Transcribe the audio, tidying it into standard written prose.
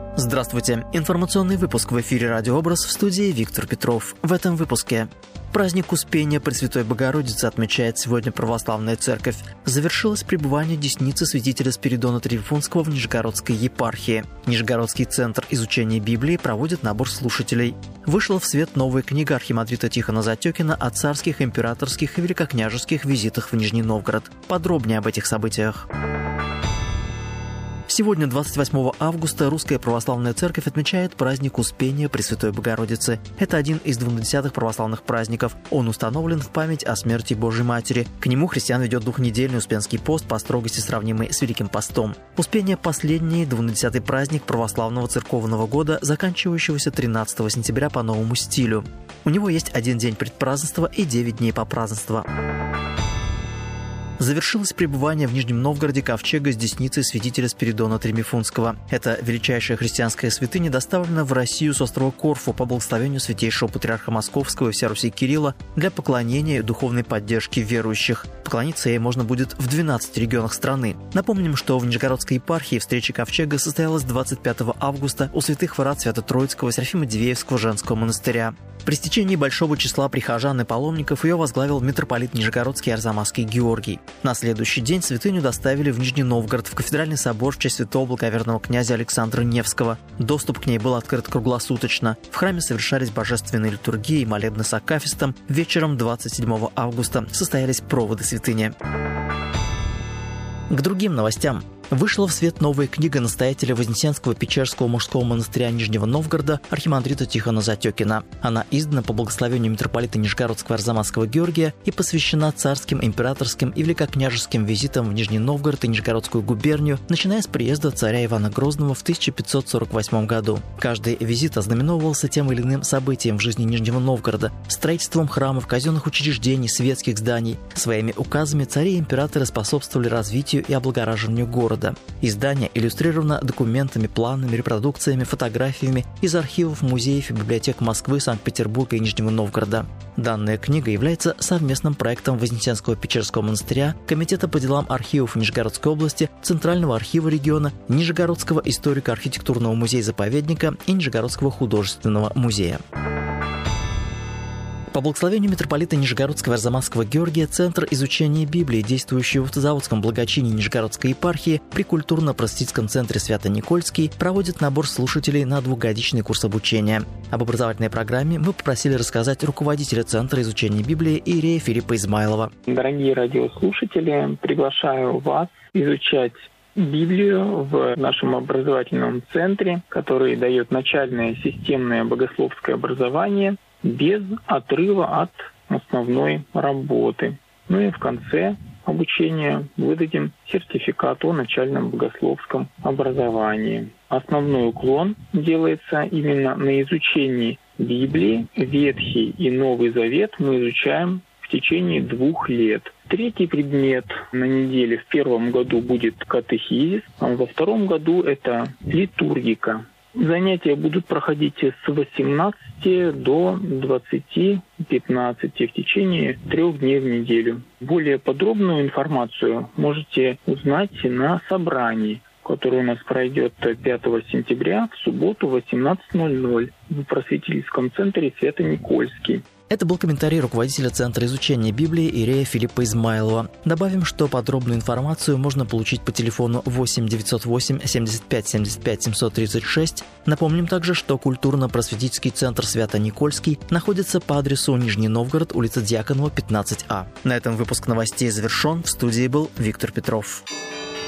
Здравствуйте. Информационный выпуск в эфире «Радио Образ», в студии Виктор Петров. В этом выпуске. Праздник Успения Пресвятой Богородицы отмечает сегодня Православная Церковь. Завершилось пребывание десницы святителя Спиридона Трифунского в Нижегородской епархии. Нижегородский центр изучения Библии проводит набор слушателей. Вышла в свет новая книга архимандрита Тихона Затекина о царских, императорских и великокняжеских визитах в Нижний Новгород. Подробнее об этих событиях. Сегодня, 28 августа, Русская Православная Церковь отмечает праздник Успения Пресвятой Богородицы. Это один из 20 православных праздников. Он установлен в память о смерти Божьей Матери. К нему христиан ведет двухнедельный Успенский пост, по строгости сравнимый с Великим постом. Успение – последний 20-й праздник православного церковного года, заканчивающегося 13 сентября по новому стилю. У него есть один день предпразднества и 9 дней попразднества. Завершилось пребывание в Нижнем Новгороде ковчега с десницей святителя Спиридона Тримифунского. Эта величайшая христианская святыня доставлена в Россию с острова Корфу по благословению святейшего патриарха Московского и всея Руси Кирилла для поклонения и духовной поддержки верующих. Поклониться ей можно будет в 12 регионах страны. Напомним, что в Нижегородской епархии встреча ковчега состоялась 25 августа у святых врат Свято-Троицкого Серафимо-Дивеевского женского монастыря. При стечении большого числа прихожан и паломников ее возглавил митрополит Нижегородский и Арзамасский Георгий. На следующий день святыню доставили в Нижний Новгород, в кафедральный собор в честь святого благоверного князя Александра Невского. Доступ к ней был открыт круглосуточно. В храме совершались божественные литургии и молебны с акафистом. Вечером 27 августа состоялись проводы святыни. К другим новостям. Вышла в свет новая книга настоятеля Вознесенского Печерского мужского монастыря Нижнего Новгорода архимандрита Тихона Затекина. Она издана по благословению митрополита Нижегородского и Арзамасского Георгия и посвящена царским, императорским и великокняжеским визитам в Нижний Новгород и Нижегородскую губернию, начиная с приезда царя Ивана Грозного в 1548 году. Каждый визит ознаменовывался тем или иным событием в жизни Нижнего Новгорода, строительством храмов, казенных учреждений, светских зданий. Своими указами цари и императоры способствовали развитию и облагораживанию города. Издание иллюстрировано документами, планами, репродукциями, фотографиями из архивов, музеев и библиотек Москвы, Санкт-Петербурга и Нижнего Новгорода. Данная книга является совместным проектом Вознесенского Печерского монастыря, Комитета по делам архивов Нижегородской области, Центрального архива региона, Нижегородского историко-архитектурного музея-заповедника и Нижегородского художественного музея. По благословению митрополита Нижегородского и Арзамасского Георгия Центр изучения Библии, действующий в Автозаводском благочинии Нижегородской епархии при культурно-просветительском центре Свято-Никольский, проводит набор слушателей на двухгодичный курс обучения. Об образовательной программе мы попросили рассказать руководителя Центра изучения Библии иерея Филиппа Измайлова. Дорогие радиослушатели, приглашаю вас изучать Библию в нашем образовательном центре, который дает начальное системное богословское образование без отрыва от основной работы. Ну и в конце обучения выдадим сертификат о начальном богословском образовании. Основной уклон делается именно на изучении Библии. Ветхий и Новый Завет мы изучаем в течение 2 лет. Третий предмет на неделе в первом году будет катехизис, а во втором году это литургика. Занятия будут проходить с 18 до 20-15 в течение 3 дней в неделю. Более подробную информацию можете узнать на собрании, которое у нас пройдет 5 сентября в субботу в 18:00 в просветительском центре Свято-Никольский. Это был комментарий руководителя Центра изучения Библии иерея Филиппа Измайлова. Добавим, что подробную информацию можно получить по телефону 8 908 75 75 736. Напомним также, что культурно-просветительский центр Свято-Никольский находится по адресу Нижний Новгород, улица Дьяконова, 15А. На этом выпуск новостей завершен. В студии был Виктор Петров.